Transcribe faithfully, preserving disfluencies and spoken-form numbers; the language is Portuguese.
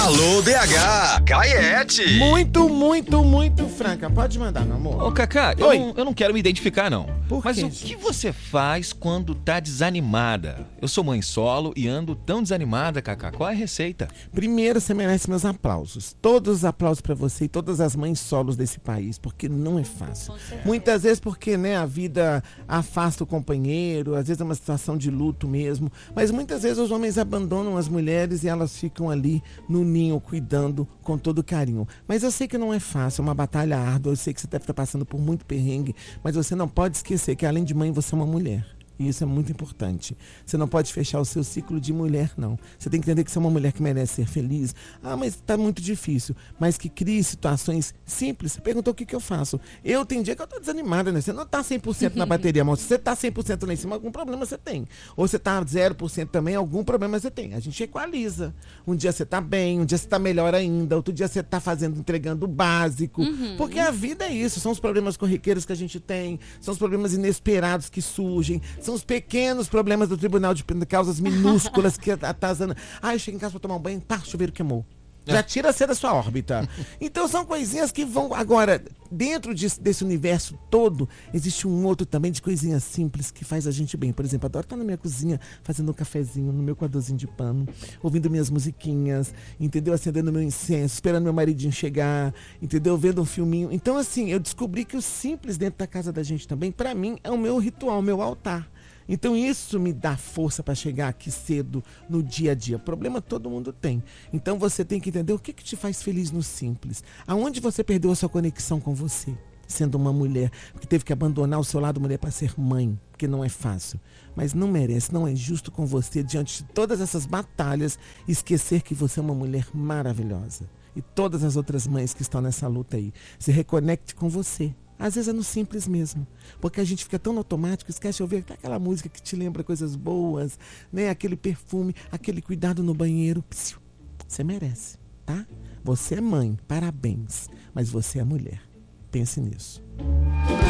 Alô, B H, Caiete. Muito, muito, muito franca. Pode mandar, meu amor. Ô, Cacá, eu não, eu não quero me identificar, não. Por Mas quê, o gente? que você faz quando tá desanimada? Eu sou mãe solo e ando tão desanimada, Cacá. Qual é a receita? Primeiro, você merece meus aplausos. Todos os aplausos pra você e todas as mães solos desse país, porque não é fácil. Muitas vezes porque, né, a vida afasta o companheiro, às vezes é uma situação de luto mesmo, mas muitas vezes os homens abandonam as mulheres e elas ficam ali no ninho, cuidando com todo carinho. Mas eu sei que não é fácil, é uma batalha árdua, eu sei que você deve estar passando por muito perrengue, mas você não pode esquecer que além de mãe, você é uma mulher. E isso é muito importante. Você não pode fechar o seu ciclo de mulher, não. Você tem que entender que você é uma mulher que merece ser feliz. Ah, mas está muito difícil. Mas que crie situações simples. Você perguntou o que, que eu faço. Eu tenho dia que eu estou desanimada, né? Você não está cem por cento na bateria, mas se você está cem por cento lá em cima, algum problema você tem. Ou você está zero por cento também, algum problema você tem. A gente equaliza. Um dia você está bem, um dia você está melhor ainda, outro dia você está fazendo, entregando o básico. Uhum. Porque a vida é isso. São os problemas corriqueiros que a gente tem, são os problemas inesperados que surgem, são os pequenos problemas do tribunal de causas minúsculas que atazana. Ah, eu cheguei em casa pra tomar um banho, pá, o chuveiro queimou. Já tira você da sua órbita. Então são coisinhas que vão... Agora, dentro de, desse universo todo, existe um outro também de coisinhas simples que faz a gente bem. Por exemplo, adoro estar na minha cozinha, fazendo um cafezinho, no meu coadorzinho de pano, ouvindo minhas musiquinhas, entendeu? Acendendo meu incenso, esperando meu maridinho chegar, entendeu? Vendo um filminho. Então, assim, eu descobri que o simples dentro da casa da gente também, pra mim, é o meu ritual, o meu altar. Então isso me dá força para chegar aqui cedo no dia a dia. Problema todo mundo tem. Então você tem que entender o que, que te faz feliz no simples. Aonde você perdeu a sua conexão com você, sendo uma mulher, que teve que abandonar o seu lado mulher para ser mãe, porque não é fácil. Mas não merece, não é justo com você, diante de todas essas batalhas, esquecer que você é uma mulher maravilhosa. E todas as outras mães que estão nessa luta aí, se reconecte com você. Às vezes é no simples mesmo, porque a gente fica tão no automático, esquece de ouvir aquela música que te lembra coisas boas, né? Aquele perfume, aquele cuidado no banheiro. Psiu, você merece, tá? Você é mãe, parabéns, mas você é mulher. Pense nisso.